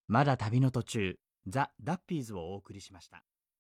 まだ旅の途中、ザ・ダッピーズをお送りしました。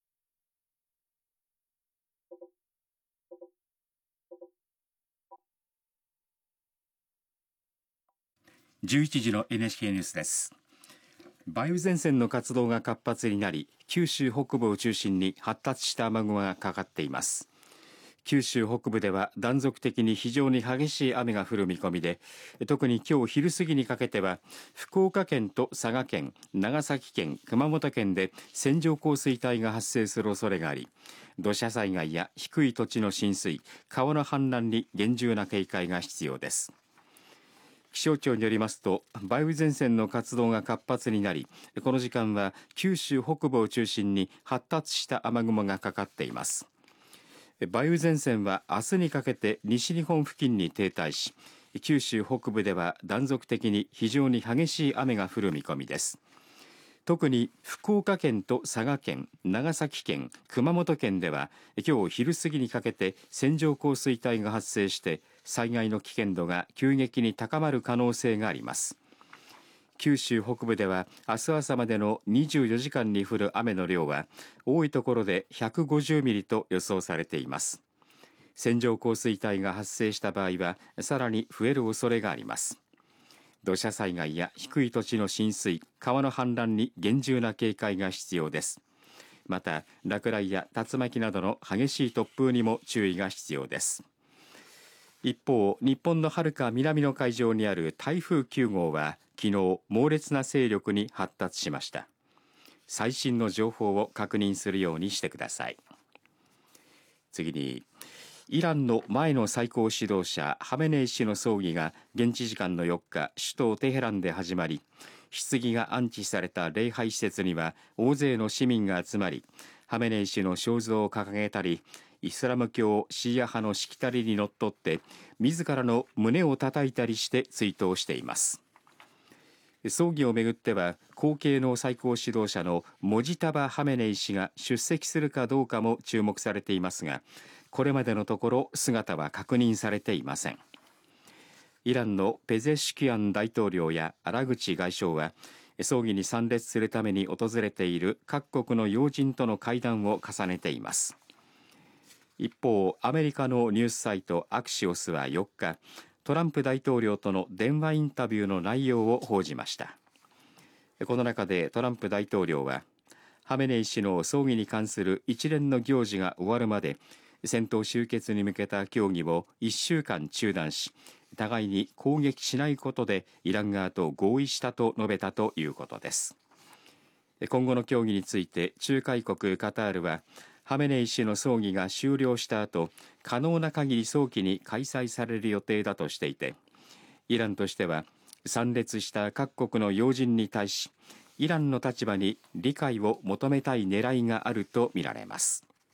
11時の NHK ニュースです。梅雨前線の活動が活発になり、九州北部を中心に発達した雨雲がかかっています。九州北部では断続的に非常に激しい雨が降る見込みで、特に今日昼過ぎにかけては福岡県と佐賀県、長崎県、熊本県で線状降水帯が発生する恐れがあり、土砂災害や低い土地の浸水、川の氾濫に厳重な警戒が必要です。気象庁によりますと、梅雨前線の活動が活発になり、この時間は九州北部を中心に発達した雨雲がかかっています。梅雨前線は明日にかけて西日本付近に停滞し、九州北部では断続的に非常に激しい雨が降る見込みです。特に福岡県と佐賀県、長崎県、熊本県では今日昼過ぎにかけて線状降水帯が発生して災害の危険度が急激に高まる可能性があります。九州北部では明日朝までの24時間に降る雨の量は多いところで150ミリと予想されています。線状降水帯が発生した場合はさらに増える恐れがあります。土砂災害や低い土地の浸水、川の氾濫に厳重な警戒が必要です。また落雷や竜巻などの激しい突風にも注意が必要です。一方、日本の遥か南の海上にある台風9号は昨日猛烈な勢力に発達しました。最新の情報を確認するようにしてください。次に、イランの前の最高指導者ハメネイ師の葬儀が現地時間の4日首都テヘランで始まり、棺が安置された礼拝施設には大勢の市民が集まり、ハメネイ師の肖像を掲げたり、イスラム教シーア派のしきたりにのっとって自らの胸を叩いたりして追悼しています。葬儀をめぐっては後継の最高指導者のモジタバ・ハメネイ師が出席するかどうかも注目されていますが、これまでのところ姿は確認されていません。イランのペゼシュキアン大統領や荒口外相は葬儀に参列するために訪れている各国の要人との会談を重ねています。一方、アメリカのニュースサイトアクシオスは4日、トランプ大統領との電話インタビューの内容を報じました。この中でトランプ大統領は、ハメネイ師の葬儀に関する一連の行事が終わるまで戦闘終結に向けた協議を1週間中断し、互いに攻撃しないことでイラン側と合意したと述べたということです。今後の協議について仲介国カタールは、ハメネイ師の葬儀が終了した後、可能な限り早期に開催される予定だとしていて、イランとしては参列した各国の要人に対し、イランの立場に理解を求めたい狙いがあるとみられます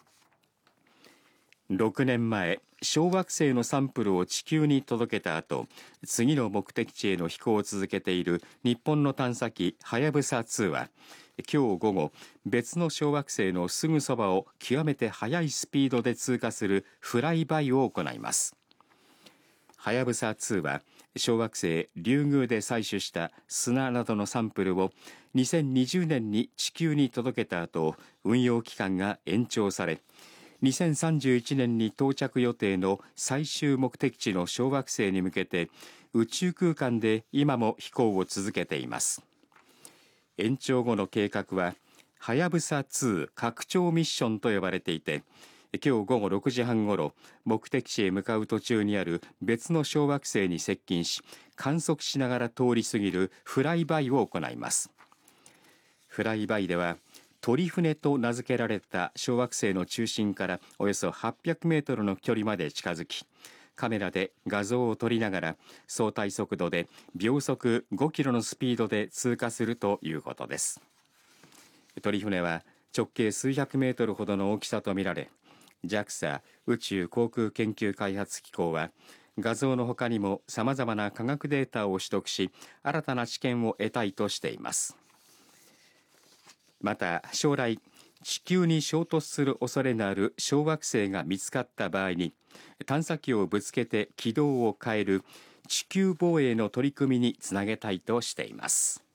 。6年前、小惑星のサンプルを地球に届けた後、次の目的地への飛行を続けている日本の探査機はやぶさ2は、今日午後、別の小惑星のすぐそばを極めて速いスピードで通過するフライバイを行います。はやぶさ2は、小惑星リュウグウで採取した砂などのサンプルを2020年に地球に届けた後、運用期間が延長され、2031年に到着予定の最終目的地の小惑星に向けて宇宙空間で今も飛行を続けています。延長後の計画ははやぶさ2拡張ミッションと呼ばれていて、今日午後6時半ごろ、目的地へ向かう途中にある別の小惑星に接近し、観測しながら通り過ぎるフライバイを行います。フライバイでは鳥船と名付けられた小惑星の中心からおよそ800メートルの距離まで近づき、カメラで画像を撮りながら相対速度で秒速5キロのスピードで通過するということです。鳥船は直径数百メートルほどの大きさとみられ、JAXA 宇宙航空研究開発機構は画像の他にも様々な科学データを取得し、新たな知見を得たいとしています。また将来地球に衝突する恐れのある小惑星が見つかった場合に、探査機をぶつけて軌道を変える地球防衛の取り組みにつなげたいとしています。